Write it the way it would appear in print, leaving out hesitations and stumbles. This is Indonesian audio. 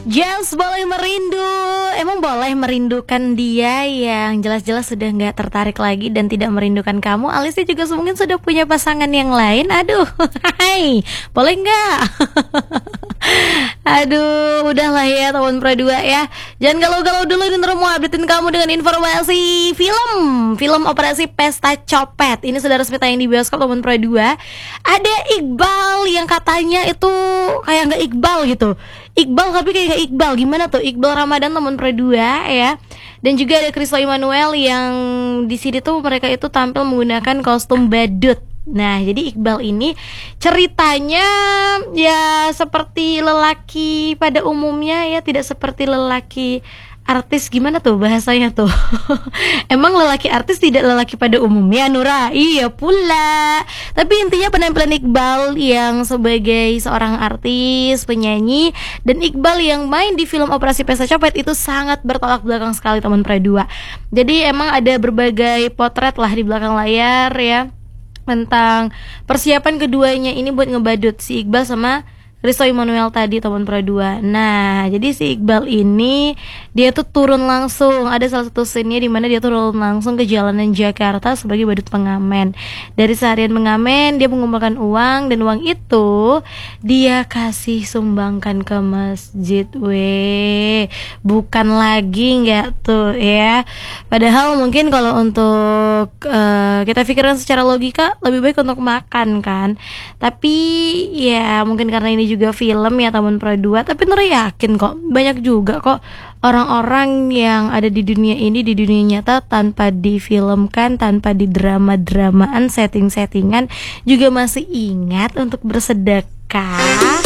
Jazz boleh merindu. Emang boleh merindukan dia yang jelas-jelas sudah gak tertarik lagi dan tidak merindukan kamu, aliasnya juga mungkin sudah punya pasangan yang lain. Aduh, hai, boleh gak? Aduh, udahlah ya teman Pro 2 ya. Jangan galau-galau dulu, ini terus mau updatein kamu dengan informasi film Operasi Pesta Copet. Ini sudah resmi tayang di bioskop teman Pro 2. Ada Iqbal yang katanya itu kayak gak Iqbal gitu. Iqbal tapi kayak gak Iqbal. Gimana tuh? Iqbal Ramadan teman Pro 2 ya. Dan juga ada Christo Emmanuel yang di sini tuh mereka itu tampil menggunakan kostum badut. Nah, jadi Iqbal ini ceritanya ya seperti lelaki pada umumnya ya, tidak seperti lelaki artis. Gimana tuh bahasanya tuh? Emang lelaki artis tidak lelaki pada umumnya, Nura? Iya pula. Tapi intinya penampilan Iqbal yang sebagai seorang artis, penyanyi, dan Iqbal yang main di film Operasi Pesta Copet itu sangat bertolak belakang sekali teman Pro 2. Jadi emang ada berbagai potret lah di belakang layar ya, tentang persiapan keduanya ini buat ngebadut si Iqbal sama Christo Emmanuel tadi teman Pro 2. Nah, jadi si Iqbal ini dia tuh turun langsung. Ada salah satu scene-nya di mana dia turun langsung ke jalanan Jakarta sebagai badut pengamen. Dari seharian mengamen, dia mengumpulkan uang, dan uang itu dia kasih sumbangkan ke masjid. Bukan lagi nggak tuh ya. Padahal mungkin kalau untuk kita pikirkan secara logika lebih baik untuk makan kan. Tapi ya mungkin karena ini juga film ya teman Pro 2, tapi Nura yakin kok banyak juga kok orang-orang yang ada di dunia ini, di dunia nyata, tanpa difilmkan, tanpa didrama-dramaan, setting-settingan, juga masih ingat untuk bersedekah.